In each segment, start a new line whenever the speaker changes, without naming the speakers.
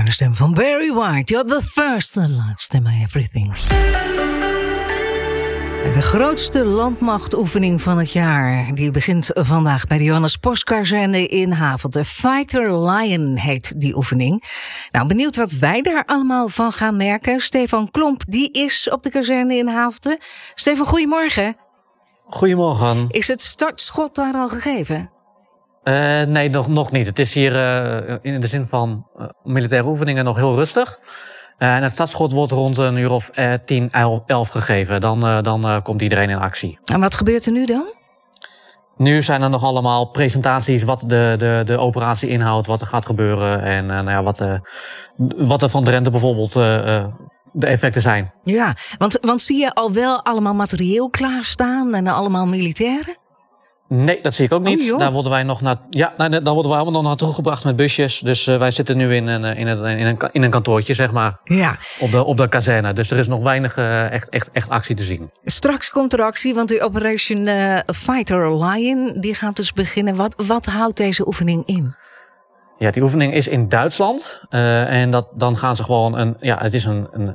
de stem van Barry White. You're the first and last in my everything. De grootste landmachtoefening van het jaar. Die begint vandaag bij de Johannes Postkazerne in Havelte. Fighter Lion heet die oefening. Nou, benieuwd wat wij daar allemaal van gaan merken. Stefan Klomp, die is op de kazerne in Havelte. Stefan, goedemorgen.
Goedemorgen.
Is het startschot daar al gegeven?
Nee, nog niet. Het is hier in de zin van militaire oefeningen nog heel rustig. En het startschot wordt rond een uur of 10, 11 gegeven. Dan komt iedereen in actie.
En wat gebeurt er nu dan?
Nu zijn er nog allemaal presentaties wat de operatie inhoudt, wat er gaat gebeuren en wat er van Drenthe bijvoorbeeld de effecten zijn. Ja,
want zie je al wel allemaal materieel klaarstaan en allemaal militairen?
Nee, dat zie ik ook niet.
Oh,
daar worden wij nog daar worden wij allemaal nog naartoe gebracht met busjes. Dus wij zitten nu in een kantoortje, zeg maar.
Ja.
Op de kazerne. Dus er is nog weinig echt actie te zien.
Straks komt er actie, want die Operation Fighter Lion die gaat dus beginnen. Wat houdt deze oefening in?
Ja, die oefening is in Duitsland. En dan gaan ze gewoon het is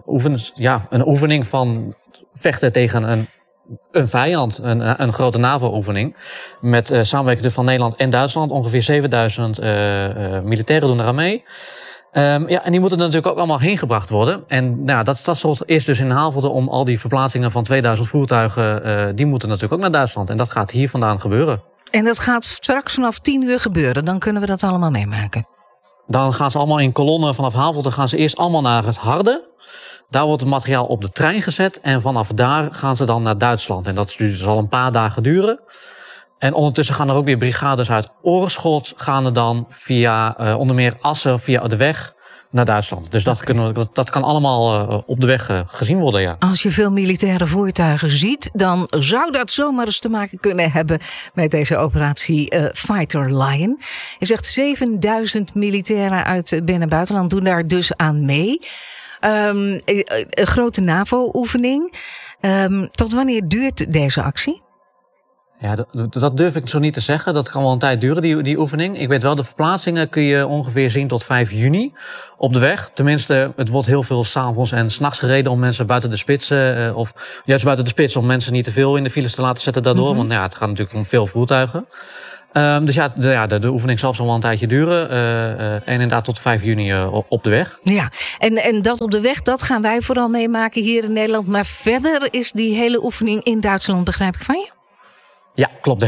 een oefening van vechten tegen een vijand, een grote NAVO-oefening. Met samenwerking van Nederland en Duitsland. Ongeveer 7000 militairen doen eraan mee. En die moeten er natuurlijk ook allemaal heen gebracht worden. En dat startschot is dus in Havelte om al die verplaatsingen van 2000 voertuigen. Die moeten natuurlijk ook naar Duitsland. En dat gaat hier vandaan gebeuren.
En dat gaat straks vanaf 10 uur gebeuren. Dan kunnen we dat allemaal meemaken.
Dan gaan ze allemaal in kolonnen vanaf Havelte. Gaan ze eerst allemaal naar het Harde. Daar wordt het materiaal op de trein gezet. En vanaf daar gaan ze dan naar Duitsland. En dat zal een paar dagen duren. En ondertussen gaan er ook weer brigades uit Oorschot. Gaan er dan via onder meer Assen, via de weg naar Duitsland. Dus dat kan allemaal op de weg gezien worden, ja.
Als je veel militaire voertuigen ziet, dan zou dat zomaar eens te maken kunnen hebben met deze operatie Fighter Lion. Je zegt 7000 militairen uit binnen- en buitenland doen daar dus aan mee. Een grote NAVO-oefening. Tot wanneer duurt deze actie?
Ja, dat durf ik zo niet te zeggen. Dat kan wel een tijd duren, die oefening. Ik weet wel, de verplaatsingen kun je ongeveer zien tot 5 juni op de weg. Tenminste, het wordt heel veel 's avonds en 's nachts gereden om mensen buiten de spits, of juist buiten de spits, om mensen niet te veel in de files te laten zetten daardoor. Mm-hmm. Want het gaat natuurlijk om veel voertuigen. Dus de oefening zal wel een tijdje duren. En inderdaad tot 5 juni op de weg.
Ja, en dat op de weg, dat gaan wij vooral meemaken hier in Nederland. Maar verder is die hele oefening in Duitsland, begrijp ik van je?
Ja, klopt.